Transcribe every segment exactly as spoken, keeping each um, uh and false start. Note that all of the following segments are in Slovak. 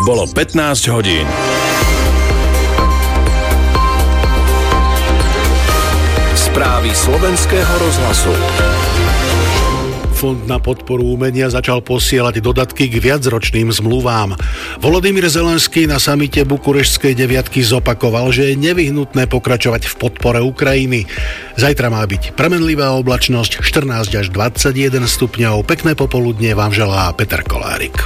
Bolo pätnásť hodín. Správy slovenského rozhlasu. Fond na podporu umenia začal posielať dodatky k viacročným zmluvám. Volodymyr Zelenský na samite Bukurešskej deviatky zopakoval, že je nevyhnutné pokračovať v podpore Ukrajiny. Zajtra má byť premenlivá oblačnosť štrnásť až dvadsaťjeden stupňov. Pekné popoludnie vám želá Peter Kolárik.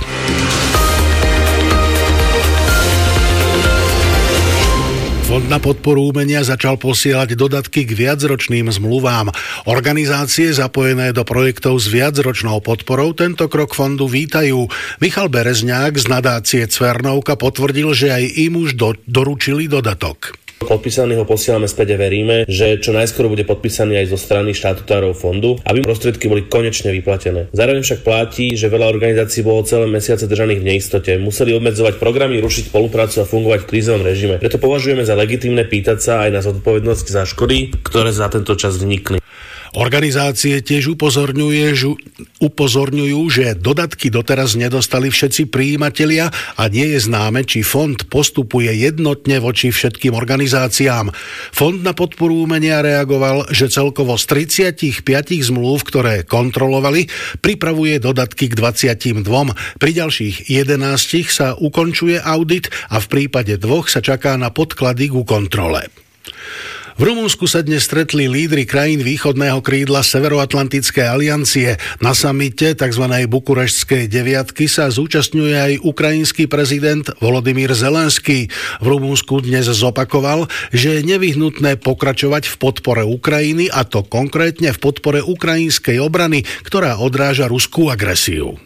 Fond na podporu umenia začal posielať dodatky k viacročným zmluvám. Organizácie zapojené do projektov s viacročnou podporou tento krok fondu vítajú. Michal Berezňák z nadácie Cvernovka potvrdil, že aj im už do, doručili dodatok. Podpísaný ho posielame späť a veríme, že čo najskôr bude podpísaný aj zo strany štatutárov fondu, aby prostriedky boli konečne vyplatené. Zároveň však platí, že veľa organizácií bolo celé mesiace držaných v neistote, museli obmedzovať programy, rušiť spoluprácu a fungovať v krízovom režime. Preto považujeme za legitímne pýtať sa aj na zodpovednosť za škody, ktoré za tento čas vznikli. Organizácie tiež upozorňujú, upozorňujú, že dodatky doteraz nedostali všetci prijímatelia a nie je známe, či fond postupuje jednotne voči všetkým organizáciám. Fond na podporu umenia reagoval, že celkovo z tridsaťpäť zmluv, ktoré kontrolovali, pripravuje dodatky k dvadsaťdva. Pri ďalších jedenástich sa ukončuje audit a v prípade dvoch sa čaká na podklady ku kontrole. V Rumunsku sa dnes stretli lídri krajín východného krídla Severoatlantickej aliancie. Na samite tzv. Bukurešskej deviatky sa zúčastňuje aj ukrajinský prezident Volodymyr Zelenský. V Rumunsku dnes zopakoval, že je nevyhnutné pokračovať v podpore Ukrajiny, a to konkrétne v podpore ukrajinskej obrany, ktorá odráža ruskú agresiu.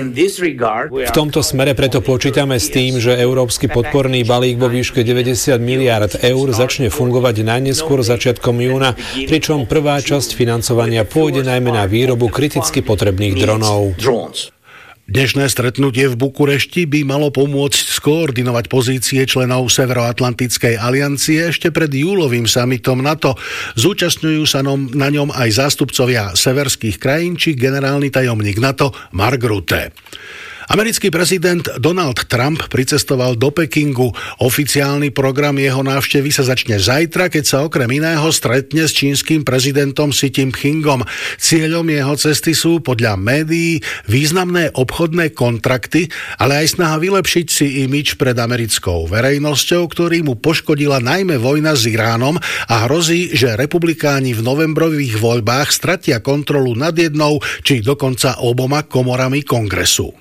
V tomto smere preto počítame s tým, že európsky podporný balík vo výške deväťdesiat miliárd eur začne fungovať najneskôr začiatkom júna, pričom prvá časť financovania pôjde najmä na výrobu kriticky potrebných dronov. Dnešné stretnutie v Bukurešti by malo pomôcť skoordinovať pozície členov Severoatlantickej aliancie ešte pred júlovým summitom NATO. Zúčastňujú sa na ňom aj zástupcovia severských krajín či generálny tajomník NATO Mark Rutte. Americký prezident Donald Trump pricestoval do Pekingu. Oficiálny program jeho návštevy sa začne zajtra, keď sa okrem iného stretne s čínskym prezidentom Xi Jinpingom. Cieľom jeho cesty sú podľa médií významné obchodné kontrakty, ale aj snaha vylepšiť si imidž pred americkou verejnosťou, ktorý mu poškodila najmä vojna s Iránom, a hrozí, že republikáni v novembrových voľbách stratia kontrolu nad jednou či dokonca oboma komorami kongresu.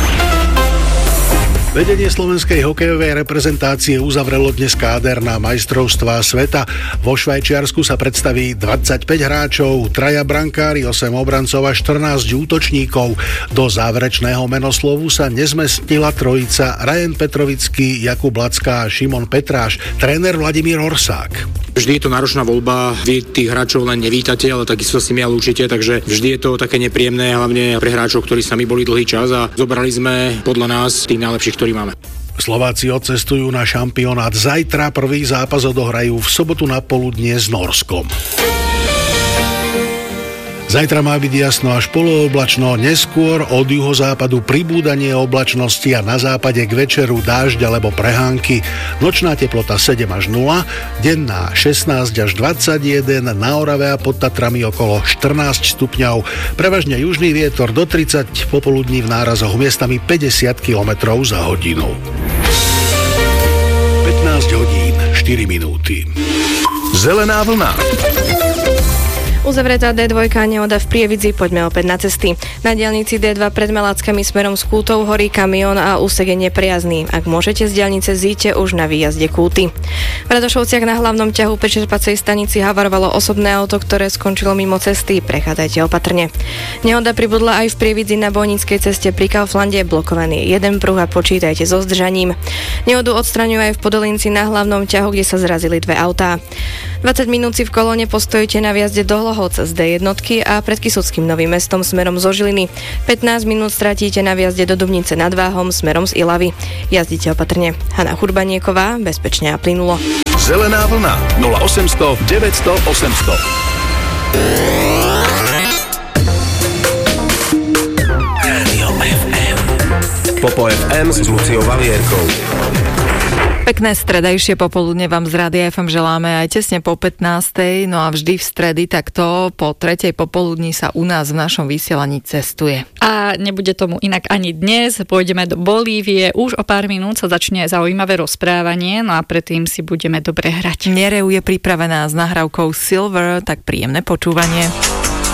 Vedenie slovenskej hokejovej reprezentácie uzavrelo dnes káder na majstrovstvá sveta. Vo Švajčiarsku sa predstaví dvadsaťpäť hráčov, traja brankári, osem obrancov a štrnásť útočníkov. Do záverečného menoslovu sa nezmestila trojica Ryan Petrovický, Jakub Lacka a Šimon Petráš, tréner Vladimír Horsák. Vždy je to náročná voľba, vy tých hráčov len nevítate, ale takisto si my ale určite, takže vždy je to také nepríjemné, hlavne pre hráčov, ktorí s nami boli dlhý čas, a zobrali sme podľa nás tých najlepších, ktorí máme. Slováci odcestujú na šampionát zajtra, prvý zápas odohrajú v sobotu na poludnie s Norskom. Zajtra má byť jasno až polooblačno, neskôr od juhozápadu pribúdanie oblačnosti a na západe k večeru dážď alebo prehánky. Nočná teplota sedem až nula, denná šestnásť až dvadsaťjeden, na Orave a pod Tatrami okolo štrnásť stupňov. Prevažne južný vietor do tridsať, popoludní v nárazoch miestami päťdesiat kilometrov za hodinu. pätnásť hodín, štyri minúty. Zelená vlna. Uzavretá dé dva nehoda v Prievidzi, poďme opäť na cesty. Na diaľnici dé dva pred Malackami smerom z Kútov horí kamión a úsek je nepriazný. Ak môžete z diaľnice, zíďte už na výjazde Kúty. V Radošovciach na hlavnom ťahu pri čerpacej stanici havarovalo osobné auto, ktoré skončilo mimo cesty. Prechádzajte opatrne. Nehoda pribudla aj v Prievidzi na Bojnickej ceste pri Kauflande, blokovaný jeden pruh a počítajte so zdržaním. Nehodu odstraňujú aj v Podolinci na hlavnom ťahu, kde sa zrazili dve autá. dvadsať minút si v kolóne postojíte na výjazde do Hlohoc z dé jedna a pred Kysuckým Novým Mestom smerom zo Žiliny. pätnásť minút stratíte na výjazde do Dubnice nad Váhom smerom z Ilavy. Jazdite opatrne. Hana Churbanieková, bezpečne a plynulo. Zelená vlna nula osemsto deväťsto osemsto. Popo ef em s Luciou Valierkou. Pekné stredajšie popoludne vám z Rádia ef em želáme aj tesne po pätnástej, no a vždy v stredy takto po tretej popoludní sa u nás v našom vysielaní cestuje. A nebude tomu inak ani dnes, pôjdeme do Bolívie, už o pár minút sa začne zaujímavé rozprávanie, no a predtým si budeme dobre hrať. Nereu je pripravená s nahrávkou Silver, tak príjemné počúvanie.